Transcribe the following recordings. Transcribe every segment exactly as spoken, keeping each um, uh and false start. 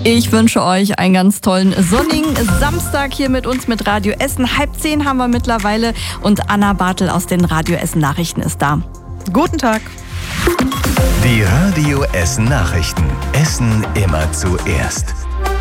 Ich wünsche euch einen ganz tollen sonnigen Samstag hier mit uns mit Radio Essen. Halb zehn haben wir mittlerweile und Anna Bartel aus den Radio Essen Nachrichten ist da. Guten Tag. Die Radio Essen Nachrichten. Essen immer zuerst.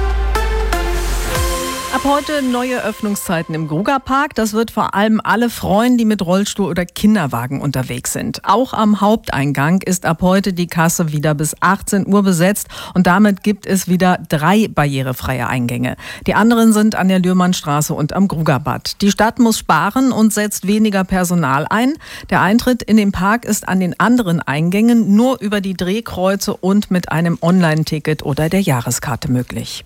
Ab heute neue Öffnungszeiten im Grugapark. Das wird vor allem alle freuen, die mit Rollstuhl oder Kinderwagen unterwegs sind. Auch am Haupteingang ist ab heute die Kasse wieder bis achtzehn Uhr besetzt und damit gibt es wieder drei barrierefreie Eingänge. Die anderen sind an der Lührmannstraße und am Grugabad. Die Stadt muss sparen und setzt weniger Personal ein. Der Eintritt in den Park ist an den anderen Eingängen nur über die Drehkreuze und mit einem Online-Ticket oder der Jahreskarte möglich.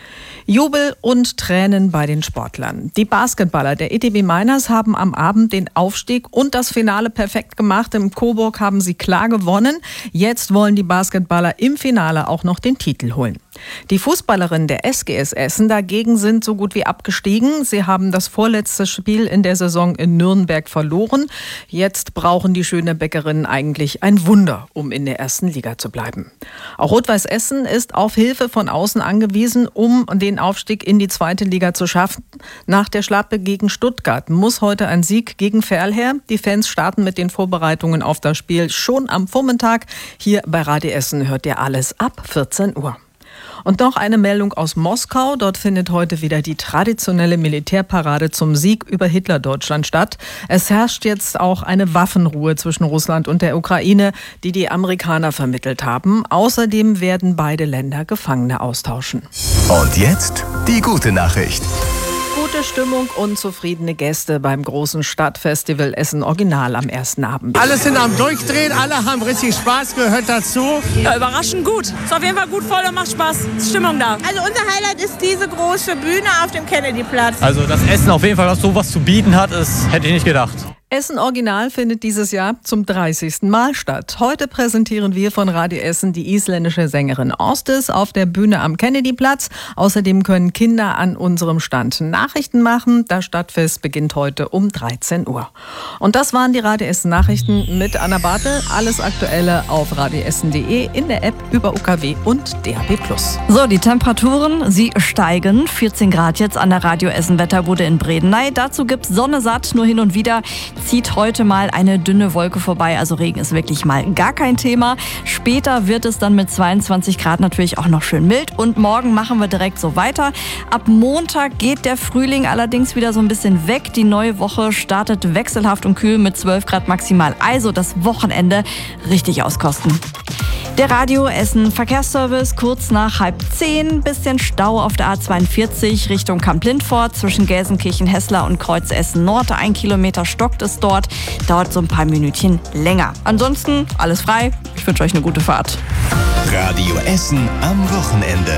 Jubel und Tränen bei den Sportlern. Die Basketballer der E T B Miners haben am Abend den Aufstieg und das Finale perfekt gemacht. Im Coburg haben sie klar gewonnen. Jetzt wollen die Basketballer im Finale auch noch den Titel holen. Die Fußballerinnen der S G S Essen dagegen sind so gut wie abgestiegen. Sie haben das vorletzte Spiel in der Saison in Nürnberg verloren. Jetzt brauchen die Schönebäckerinnen eigentlich ein Wunder, um in der ersten Liga zu bleiben. Auch Rot-Weiß Essen ist auf Hilfe von außen angewiesen, um den Aufstieg in die zweite Liga zu schaffen. Nach der Schlappe gegen Stuttgart muss heute ein Sieg gegen Verl her. Die Fans starten mit den Vorbereitungen auf das Spiel schon am Vormittag. Hier bei Radio Essen hört ihr alles ab vierzehn Uhr. Und noch eine Meldung aus Moskau. Dort findet heute wieder die traditionelle Militärparade zum Sieg über Hitler-Deutschland statt. Es herrscht jetzt auch eine Waffenruhe zwischen Russland und der Ukraine, die die Amerikaner vermittelt haben. Außerdem werden beide Länder Gefangene austauschen. Und jetzt die gute Nachricht. Gute Stimmung und zufriedene Gäste beim großen Stadtfestival Essen Original am ersten Abend. Alle sind am Durchdrehen, alle haben richtig Spaß, gehört dazu. Ja, überraschend gut. Ist auf jeden Fall gut voll und macht Spaß. Ist Stimmung da. Also unser Highlight ist diese große Bühne auf dem Kennedy-Platz. Also das Essen auf jeden Fall, was sowas zu bieten hat, das hätte ich nicht gedacht. Essen Original findet dieses Jahr zum dreißigsten Mal statt. Heute präsentieren wir von Radio Essen die isländische Sängerin Ostis auf der Bühne am Kennedyplatz. Außerdem können Kinder an unserem Stand Nachrichten machen. Das Stadtfest beginnt heute um dreizehn Uhr. Und das waren die Radio Essen Nachrichten mit Anna Bartel. Alles Aktuelle auf radioessen punkt de, in der App, über U K W und D A B plus. So, die Temperaturen, sie steigen. vierzehn Grad jetzt an der Radio Essen Wetterbude in Bredeney. Dazu gibt's Sonne satt, nur hin und wieder zieht heute mal eine dünne Wolke vorbei, also Regen ist wirklich mal gar kein Thema. Später wird es dann mit zweiundzwanzig Grad natürlich auch noch schön mild und morgen machen wir direkt so weiter. Ab Montag geht der Frühling allerdings wieder so ein bisschen weg. Die neue Woche startet wechselhaft und kühl mit zwölf Grad maximal, also das Wochenende richtig auskosten. Der Radio Essen Verkehrsservice kurz nach halb zehn. Bisschen Stau auf der A zweiundvierzig Richtung Kamp-Lindfort zwischen Gelsenkirchen-Hessler und Kreuz Essen Nord. Ein Kilometer stockt es dort. Dauert so ein paar Minütchen länger. Ansonsten alles frei. Ich wünsche euch eine gute Fahrt. Radio Essen am Wochenende.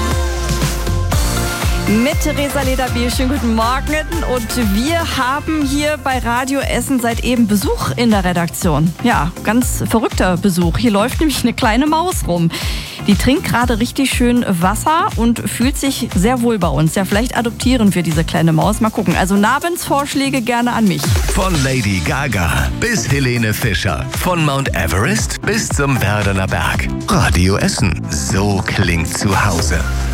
Mit Theresa Lederbiel, schönen guten Morgen. Und wir haben hier bei Radio Essen seit eben Besuch in der Redaktion. Ja, ganz verrückter Besuch. Hier läuft nämlich eine kleine Maus rum. Die trinkt gerade richtig schön Wasser und fühlt sich sehr wohl bei uns. Ja, vielleicht adoptieren wir diese kleine Maus. Mal gucken. Also Namensvorschläge gerne an mich. Von Lady Gaga bis Helene Fischer. Von Mount Everest bis zum Werdener Berg. Radio Essen. So klingt zu Hause.